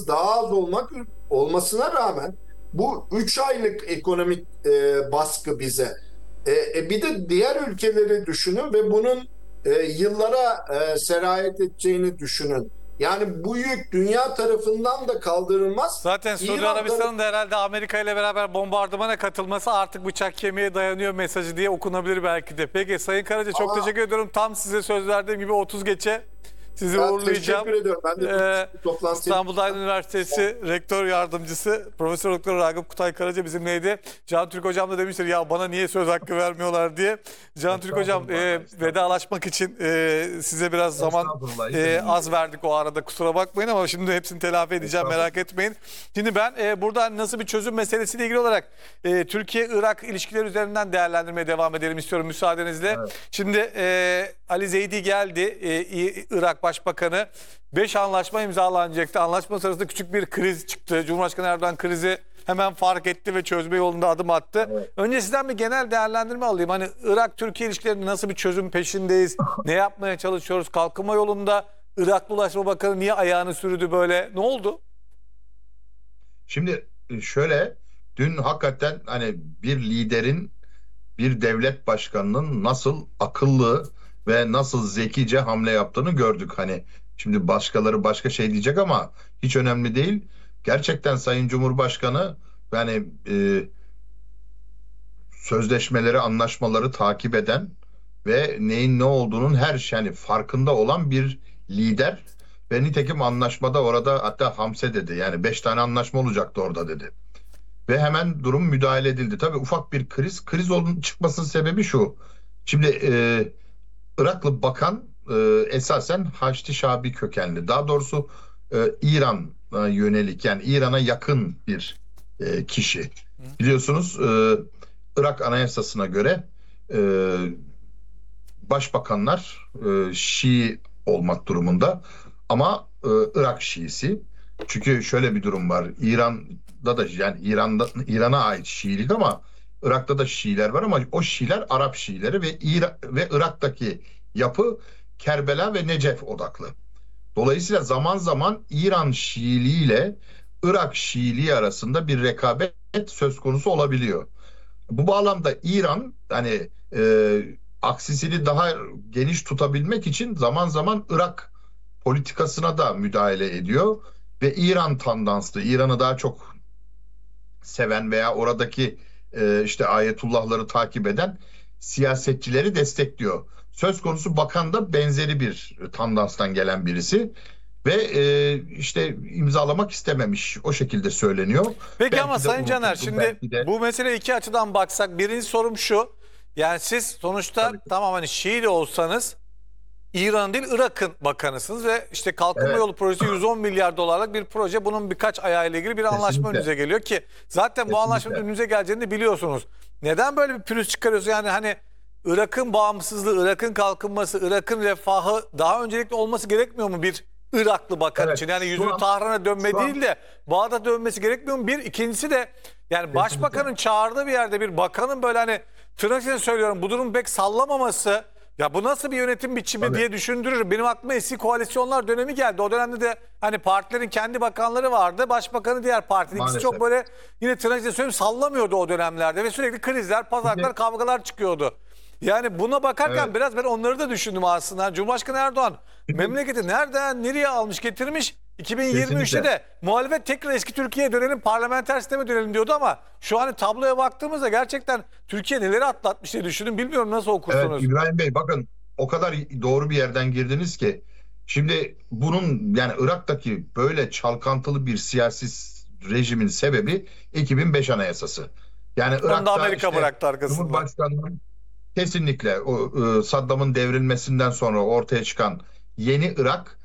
sayımız daha az olmasına rağmen bu 3 aylık ekonomik baskı bize. Bir de diğer ülkeleri düşünün ve bunun yıllara sirayet edeceğini düşünün. Yani bu yük dünya tarafından da kaldırılmaz. Zaten Suudi İran tarafı Arabistan'ın da herhalde Amerika ile beraber bombardımana katılması artık bıçak kemiğe dayanıyor mesajı diye okunabilir belki de. Peki Sayın Karaca, çok ama teşekkür ediyorum. Tam size söz verdiğim gibi 30 geçe sizi ben uğurlayacağım. teşekkür ediyorum. Ben de bu toplantıyı İstanbul Aydın Üniversitesi Rektör Yardımcısı Profesör Doktor Ragıp Kutay Karaca bizimleydi. Can Türk Hocam da demiştir ya bana niye söz hakkı vermiyorlar diye. Can Türk Hocam vedalaşmak için size biraz zaman az verdik o arada, kusura bakmayın ama şimdi hepsini telafi edeceğim, merak etmeyin. Şimdi ben burada nasıl bir çözüm meselesiyle ilgili olarak Türkiye-Irak ilişkileri üzerinden değerlendirmeye devam edelim istiyorum müsaadenizle. Evet. Şimdi Ali Zeydi geldi, Irak Başbakanı. 5 anlaşma imzalanacaktı. Anlaşma sırasında küçük bir kriz çıktı. Cumhurbaşkanı Erdoğan krizi hemen fark etti ve çözme yolunda adım attı. Evet. Önce sizden bir genel değerlendirme alayım. Hani Irak-Türkiye ilişkilerinde nasıl bir çözüm peşindeyiz? Ne yapmaya çalışıyoruz? Kalkınma yolunda Iraklı Ulaştırma Bakanı niye ayağını sürdü böyle? Ne oldu? Şimdi şöyle, dün hakikaten hani bir liderin, bir devlet başkanının nasıl akıllı ve nasıl zekice hamle yaptığını gördük. Hani şimdi başkaları başka şey diyecek ama hiç önemli değil. Gerçekten Sayın Cumhurbaşkanı yani sözleşmeleri, anlaşmaları takip eden ve neyin ne olduğunun her şey yani farkında olan bir lider. Ve nitekim anlaşmada orada hatta hamse dedi. Yani 5 tane anlaşma olacaktı orada dedi. Ve hemen durum müdahale edildi. Tabii ufak bir kriz. Çıkmasının sebebi şu. Şimdi Iraklı bakan esasen Haçlı Şabi kökenli. Daha doğrusu İran'a yönelik, yani İran'a yakın bir kişi. Biliyorsunuz Irak Anayasası'na göre e, başbakanlar Şii olmak durumunda, ama Irak Şiisi. Çünkü şöyle bir durum var. İran'da da, yani İran'a ait Şiilik, ama Irak'ta da Şiiler var, ama o Şiiler Arap Şiileri ve Irak'taki yapı Kerbela ve Necef odaklı. Dolayısıyla zaman zaman İran Şiiliği ile Irak Şiiliği arasında bir rekabet söz konusu olabiliyor. Bu bağlamda İran hani aksisini daha geniş tutabilmek için zaman zaman Irak politikasına da müdahale ediyor ve İran tandanslı, İran'ı daha çok seven veya oradaki işte ayetullahları takip eden siyasetçileri destekliyor. Söz konusu bakan da benzeri bir tandanstan gelen birisi ve işte imzalamak istememiş, o şekilde söyleniyor. Peki Belki ama de Sayın Caner, unutuldu, şimdi belki de. bu mesele iki açıdan baksak. Birinci sorum şu. Yani siz sonuçta Tabii. tamam hani Şii de olsanız İran değil Irak'ın bakanısınız ve işte Kalkınma Evet. Yolu projesi 110 milyar dolarlık bir proje. Bunun birkaç ayağıyla ilgili bir anlaşma Kesinlikle. önünüze geliyor ki zaten bu Kesinlikle. anlaşmanın önünüze geleceğini de biliyorsunuz. Neden böyle bir pürüz çıkarıyorsunuz? Yani hani Irak'ın bağımsızlığı, Irak'ın kalkınması, Irak'ın refahı daha öncelikli olması gerekmiyor mu bir Iraklı bakan Evet, için? Yani şu yüzünü an- Tahran'a dönme şu an- değil de Bağdat'a dönmesi gerekmiyor mu? Bir, ikincisi de yani başbakanın çağırdığı bir yerde bir bakanın böyle hani tırnak içinde söylüyorum bu durum pek sallamaması, ya bu nasıl bir yönetim biçimi Tabii. diye düşündürür. Benim aklıma eski koalisyonlar dönemi geldi. O dönemde de hani partilerin kendi bakanları vardı. Başbakanı diğer partinin. İkisi Maalesef. çok böyle yine tırnak içinde söyleyeyim sallamıyordu o dönemlerde ve sürekli krizler, pazarlıklar, Şimdi- kavgalar çıkıyordu. Yani buna bakarken Evet. biraz ben onları da düşündüm aslında. Cumhurbaşkanı Erdoğan Şimdi- memleketi nereden nereye almış getirmiş. 2023'te Kesinlikle. de muhalefet tekrar eski Türkiye'ye dönelim, parlamenter sisteme dönelim diyordu ama şu an tabloya baktığımızda gerçekten Türkiye neleri atlatmış diye düşündüm. Bilmiyorum nasıl Evet okursunuz? İbrahim Bey, bakın o kadar doğru bir yerden girdiniz ki, şimdi bunun yani Irak'taki böyle çalkantılı bir siyasi rejimin sebebi 2005 Anayasası. Yani Onu da Irak'ta Amerika işte bıraktı arkasında. Cumhurbaşkanının kesinlikle o Saddam'ın devrilmesinden sonra ortaya çıkan yeni Irak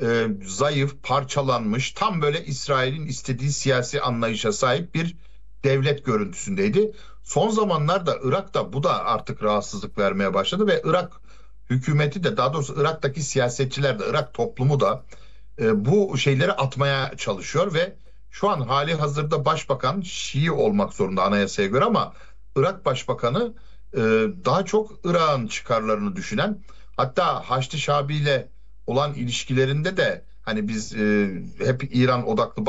zayıf, parçalanmış, tam böyle İsrail'in istediği siyasi anlayışa sahip bir devlet görüntüsündeydi. Son zamanlarda Irak'ta bu da artık rahatsızlık vermeye başladı ve Irak hükümeti de, daha doğrusu Irak'taki siyasetçiler de, Irak toplumu da bu şeyleri atmaya çalışıyor ve şu an hali hazırda başbakan Şii olmak zorunda anayasaya göre, ama Irak başbakanı daha çok Irak'ın çıkarlarını düşünen, hatta Haçlı Şabi ile olan ilişkilerinde de hani biz hep İran odaklı